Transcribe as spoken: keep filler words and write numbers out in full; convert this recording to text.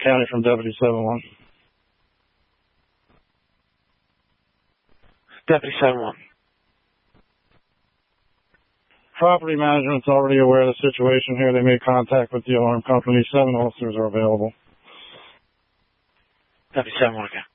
County from Deputy seven one. Deputy seven one. Property management's already aware of the situation here. They made contact with the alarm company. Seven officers are available. Deputy seven one again.